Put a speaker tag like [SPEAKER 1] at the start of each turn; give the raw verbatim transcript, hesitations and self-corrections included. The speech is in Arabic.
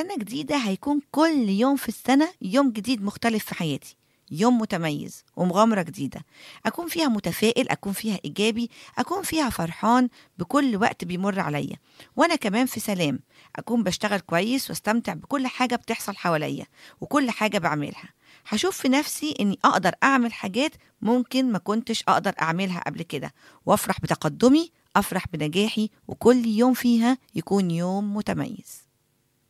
[SPEAKER 1] سنة جديدة هيكون كل يوم في السنة يوم جديد مختلف في حياتي، يوم متميز ومغامرة جديدة أكون فيها متفائل، أكون فيها إيجابي، أكون فيها فرحان بكل وقت بيمر عليا، وأنا كمان في سلام، أكون بشتغل كويس واستمتع بكل حاجة بتحصل حواليا وكل حاجة بعملها. هشوف في نفسي إني أقدر أعمل حاجات ممكن ما كنتش أقدر أعملها قبل كده، وأفرح بتقدمي، أفرح بنجاحي، وكل يوم فيها يكون يوم متميز.